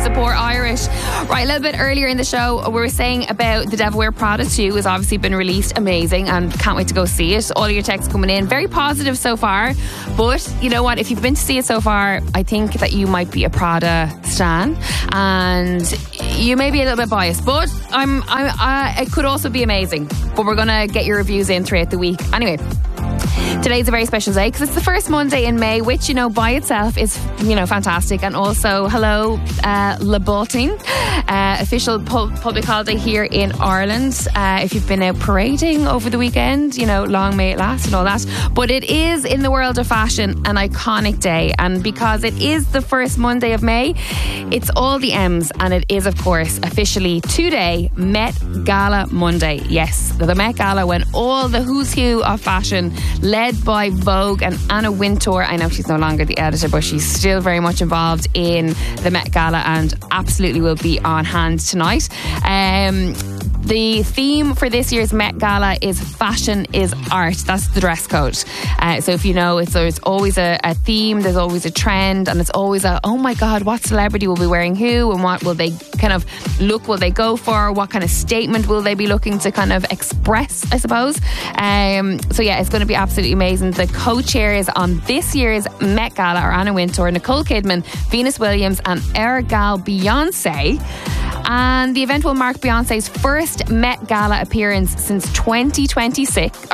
Support Irish. Right, a little bit earlier in the show, we were saying about The Devil Wear Prada 2 has obviously been released. Amazing, and can't wait to go see it. All of your texts coming in, very positive so far. But you know what? If you've been to see it so far, I think that you might be a Prada stan, and you may be a little bit biased. But it could also be amazing. But we're gonna get your reviews in throughout the week. Anyway. Today's a very special day because it's the first Monday in May, which, you know, by itself is, you know, fantastic. And also, hello, Le Balting, official public holiday here in Ireland. If you've been out parading over the weekend, you know, long may it last and all that. But it is, in the world of fashion, an iconic day. And because it is the first Monday of May, it's all the M's. And it is, of course, officially today, Met Gala Monday. Yes, the Met Gala, when all the who's who of fashion, led by Vogue and Anna Wintour. I know she's no longer the editor, but she's still very much involved in the Met Gala and absolutely will be on hand tonight. The theme for this year's Met Gala is Fashion is Art. That's the dress code. So if you know, there's always a theme, there's always a trend, and it's always oh my God, what celebrity will be wearing who, and what will they kind of look will they go for? What kind of statement will they be looking to kind of express, I suppose? So yeah, it's going to be absolutely amazing. The co-chairs on this year's Met Gala are Anna Wintour, Nicole Kidman, Venus Williams, and our gal Beyonce. And the event will mark Beyonce's first Met Gala appearance since 2016.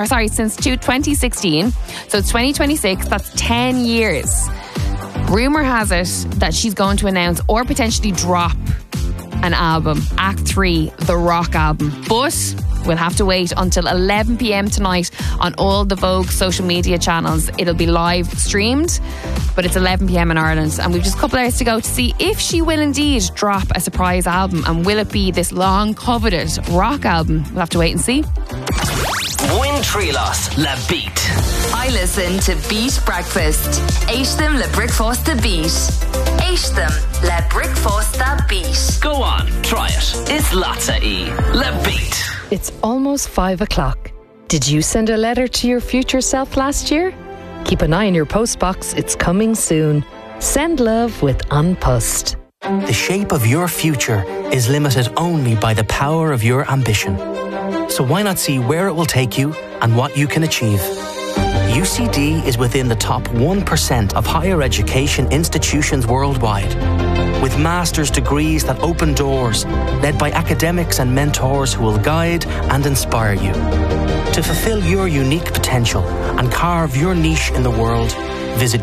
So it's 2026, that's 10 years. Rumour has it that she's going to announce or potentially drop an album, Act 3, the Rock album. But we'll have to wait until 11 p.m. tonight on all the Vogue social media channels. It'll be live streamed, but it's 11 p.m. in Ireland, and we've just a couple hours to go to see if she will indeed drop a surprise album, and will it be this long coveted rock album? We'll have to wait and see. Win Trilos La Beat. I listen to Beat Breakfast. Eat them le breakfast the beat. Eat them le breakfast the beat. Go on, try it. It's Latza E. La Beat. It's almost 5 o'clock. Did you send a letter to your future self last year? Keep an eye on your postbox. It's coming soon. Send love with An Post. The shape of your future is limited only by the power of your ambition. So why not see where it will take you and what you can achieve? UCD is within the top 1% of higher education institutions worldwide, with master's degrees that open doors, led by academics and mentors who will guide and inspire you. To fulfill your unique potential and carve your niche in the world, visit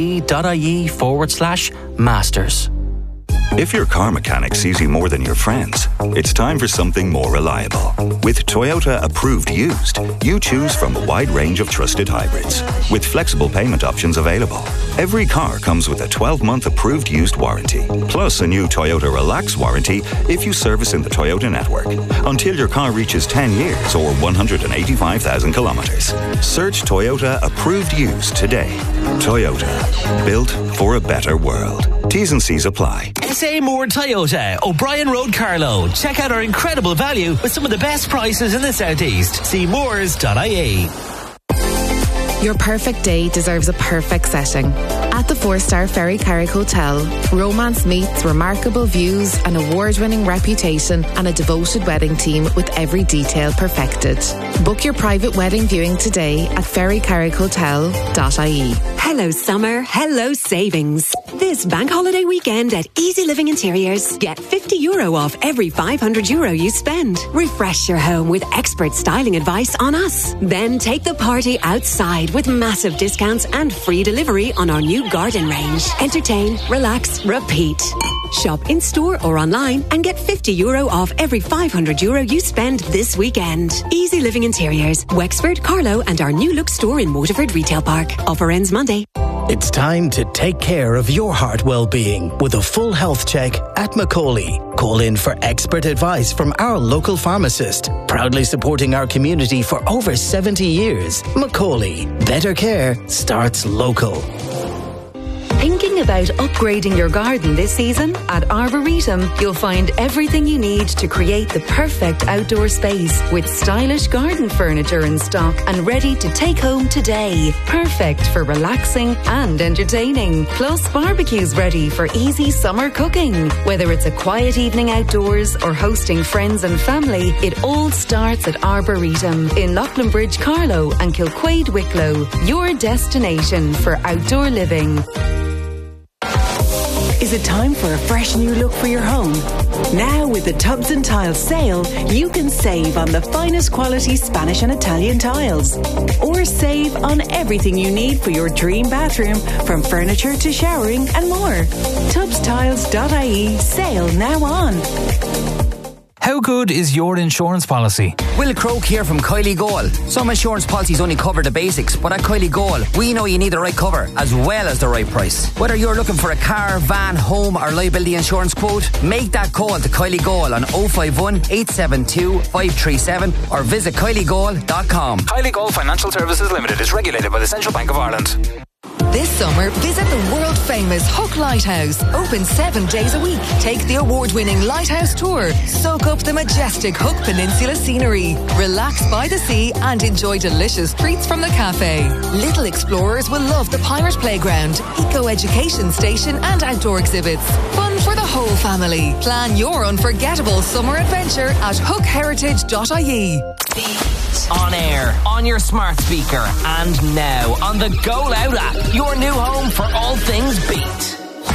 ucd.ie/masters. If your car mechanic sees you more than your friends, it's time for something more reliable. With Toyota Approved Used, you choose from a wide range of trusted hybrids, with flexible payment options available. Every car comes with a 12-month approved used warranty, plus a new Toyota Relax warranty if you service in the Toyota network, until your car reaches 10 years or 185,000 kilometres. Search Toyota Approved Used today. Toyota, built for a better world. T's and C's apply. SA Moore Toyota, O'Brien Road, Carlow. Check out our incredible value with some of the best prices in the southeast. See moores.ie. Your perfect day deserves a perfect setting. At the 4-star Ferry Carrick Hotel, romance meets remarkable views, an award-winning reputation, and a devoted wedding team with every detail perfected. Book your private wedding viewing today at ferrycarrickhotel.ie. Hello summer, hello savings. This bank holiday weekend at Easy Living Interiors, get €50 off every €500 you spend. Refresh your home with expert styling advice on us. Then take the party outside with massive discounts and free delivery on our new garden range. Entertain, relax, repeat. Shop in store or online and get €50 off every €500 you spend this weekend. Easy Living Interiors, Wexford, Carlow, and our new look store in Waterford Retail Park. Offer ends Monday. It's time to take care of your heart well-being with a full health check at Macaulay. Call in for expert advice from our local pharmacist, proudly supporting our community for over 70 years. Macaulay, better care starts local. Thinking Thinking about upgrading your garden this season? At Arboretum, you'll find everything you need to create the perfect outdoor space with stylish garden furniture in stock and ready to take home today. Perfect for relaxing and entertaining. Plus, barbecues ready for easy summer cooking. Whether it's a quiet evening outdoors or hosting friends and family, it all starts at Arboretum in Loughlin Carlow and Kilquade Wicklow. Your destination for outdoor living. Is it time for a fresh new look for your home? Now with the Tubs and Tiles sale, you can save on the finest quality Spanish and Italian tiles. Or save on everything you need for your dream bathroom, from furniture to showering and more. Tubstiles.ie, sale now on. How good is your insurance policy? Will Croak here from Kylie Goal. Some insurance policies only cover the basics, but at Kylie Goal, we know you need the right cover as well as the right price. Whether you're looking for a car, van, home or liability insurance quote, make that call to Kylie Goal on 051 872 537 or visit kyliegoal.com. Kylie Goal Financial Services Limited is regulated by the Central Bank of Ireland. This summer, visit the world-famous Hook Lighthouse. Open 7 days a week. Take the award-winning Lighthouse Tour. Soak up the majestic Hook Peninsula scenery. Relax by the sea and enjoy delicious treats from the cafe. Little explorers will love the Pirate Playground, Eco-Education Station and outdoor exhibits. Fun for the whole family. Plan your unforgettable summer adventure at hookheritage.ie. On air, on your smart speaker, and now on the Go Loud app, your new home for all things Beat.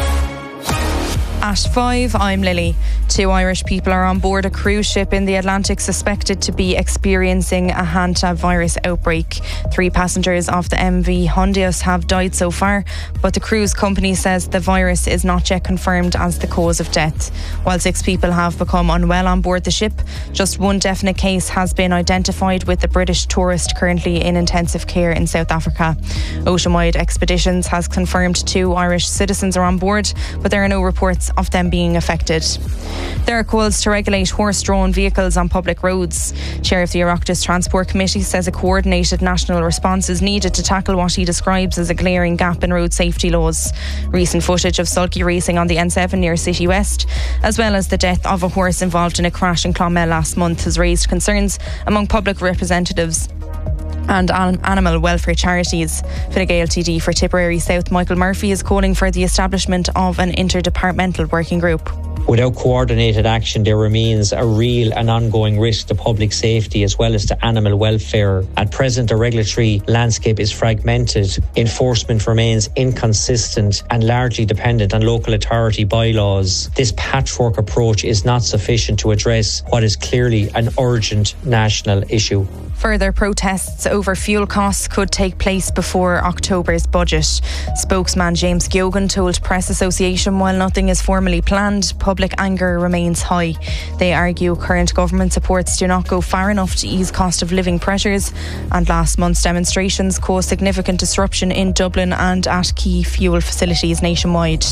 At 5, I'm Lily. 2 Irish people are on board a cruise ship in the Atlantic suspected to be experiencing a hantavirus outbreak. 3 passengers of the MV Hondius have died so far, but the cruise company says the virus is not yet confirmed as the cause of death. While 6 people have become unwell on board the ship, just 1 definite case has been identified, with a British tourist currently in intensive care in South Africa. Oceanwide Expeditions has confirmed 2 Irish citizens are on board, but there are no reports of them being affected. There are calls to regulate horse-drawn vehicles on public roads. Chair of the Oireachtas Transport Committee says a coordinated national response is needed to tackle what he describes as a glaring gap in road safety laws. Recent footage of sulky racing on the N7 near City West, as well as the death of a horse involved in a crash in Clonmel last month, has raised concerns among public representatives and animal welfare charities. Fine Gael TD for Tipperary South, Michael Murphy, is calling for the establishment of an interdepartmental working group. Without coordinated action, there remains a real and ongoing risk to public safety as well as to animal welfare. At present, the regulatory landscape is fragmented. Enforcement remains inconsistent and largely dependent on local authority bylaws. This patchwork approach is not sufficient to address what is clearly an urgent national issue. Further protests over fuel costs could take place before October's budget. Spokesman James Giogan told Press Association while nothing is formally planned, public anger remains high. They argue current government supports do not go far enough to ease cost of living pressures, and last month's demonstrations caused significant disruption in Dublin and at key fuel facilities nationwide.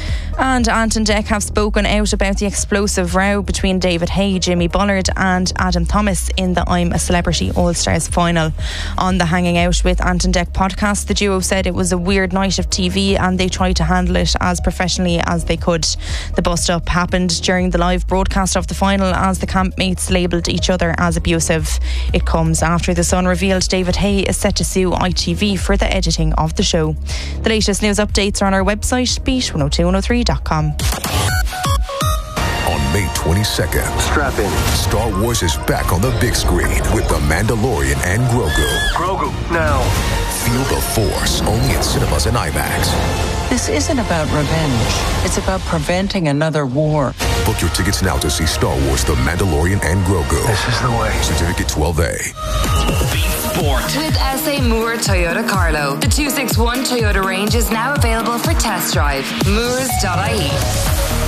And Ant and Dec have spoken out about the explosive row between David Hay, Jimmy Bullard and Adam Thomas in the I'm a Celebrity All-Stars final. On the Hanging Out with Ant and Dec podcast, the duo said it was a weird night of TV and they tried to handle it as professionally as they could. The bust-up happened during the live broadcast of the final as the campmates labelled each other as abusive. It comes after The Sun revealed David Hay is set to sue ITV for the editing of the show. The latest news updates are on our website, beat102103.com. On May 22nd, strap in. Star Wars is back on the big screen with The Mandalorian and Grogu. Grogu, now. Feel the Force, only in cinemas and IMAX. This isn't about revenge. It's about preventing another war. Book your tickets now to see Star Wars, The Mandalorian and Grogu. This is the way. Certificate 12A. Sport. With SA Moore Toyota Carlow. The 261 Toyota range is now available for test drive. Moores.ie.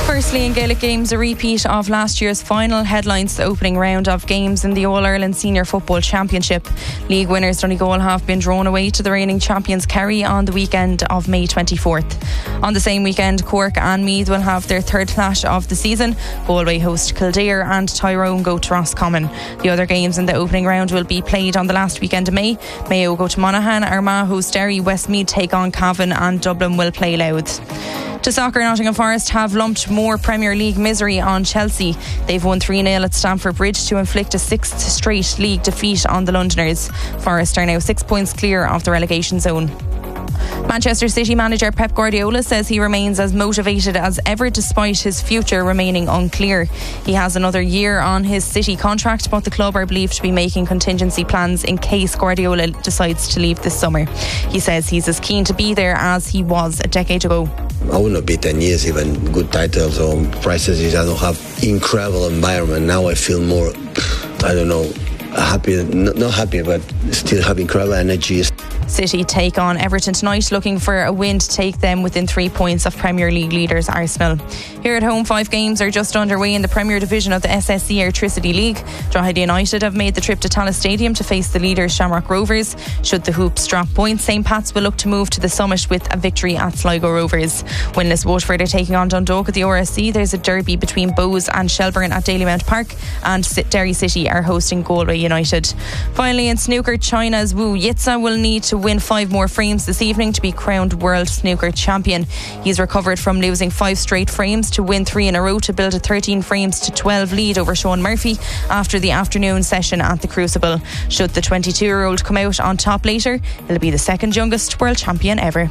Firstly, in Gaelic games, a repeat of last year's final headlines the opening round of games in the All-Ireland Senior Football Championship. League winners Donegal have been drawn away to the reigning champions Kerry on the weekend of May 24th. On the same weekend, Cork and Meath will have their third clash of the season. Galway host Kildare and Tyrone go to Roscommon. The other games in the opening round will be played on the last weekend of May. Mayo go to Monaghan, Armagh host Derry, Westmeath take on Cavan and Dublin will play Louth. To soccer, Nottingham Forest have lumped more Premier League misery on Chelsea. They've won 3-0 at Stamford Bridge to inflict a sixth straight league defeat on the Londoners. Forest are now 6 points clear of the relegation zone. Manchester City manager Pep Guardiola says he remains as motivated as ever despite his future remaining unclear. He has another year on his City contract, but the club are believed to be making contingency plans in case Guardiola decides to leave this summer. He says he's as keen to be there as he was a decade ago. I will not be 10 years, even good titles or prizes. I don't have incredible environment. Now I feel more, I don't know, happy, not happy, but still have incredible energy. City take on Everton tonight, looking for a win to take them within 3 points of Premier League leaders Arsenal. Here at home, 5 games are just underway in the Premier Division of the SSE Airtricity League. Drogheda United have made the trip to Tallaght Stadium to face the leaders Shamrock Rovers. Should the Hoops drop points, St Pat's will look to move to the summit with a victory at Sligo Rovers. Winless Waterford are taking on Dundalk at the RSC. There's a derby between Bows and Shelburne at Dalymount Park, and Derry City are hosting Galway United. Finally, in snooker, China's Wu Yitsa will need to win 5 more frames this evening to be crowned world snooker champion. He's recovered from losing 5 straight frames to win 3 in a row to build a 13 frames to 12 lead over Sean Murphy after the afternoon session at the Crucible. Should the 22-year-old come out on top later, he'll be the second youngest world champion ever.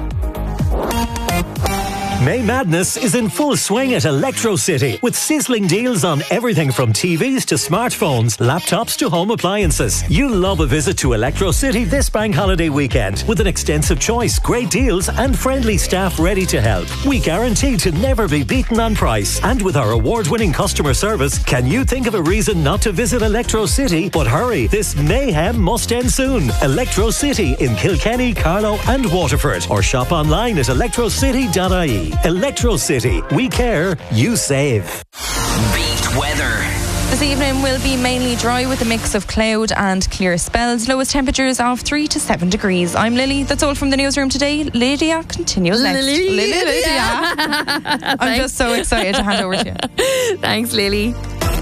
May Madness is in full swing at Electro City with sizzling deals on everything from TVs to smartphones, laptops to home appliances. You'll love a visit to Electro City this bank holiday weekend with an extensive choice, great deals and friendly staff ready to help. We guarantee to never be beaten on price. And with our award-winning customer service, can you think of a reason not to visit Electro City? But hurry, this mayhem must end soon. Electro City in Kilkenny, Carlow and Waterford, or shop online at electrocity.ie. Electro City. We care, you save. Beat weather. This evening will be mainly dry with a mix of cloud and clear spells. Lowest temperatures of 3 to 7 degrees. I'm Lily. That's all from the newsroom today. Lydia continues next. Lydia. I'm just so excited to hand over to you. Thanks, Lily.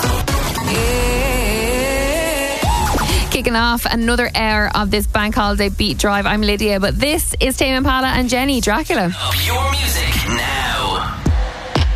Kicking off another hour of this bank holiday beat drive. I'm Lydia, but this is Tame Impala and Jenny Dracula. Pure music now.